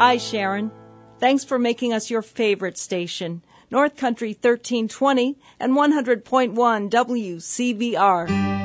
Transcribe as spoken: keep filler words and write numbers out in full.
Hi, Sharon. Thanks for making us your favorite station. North Country thirteen twenty and one hundred point one W C V R.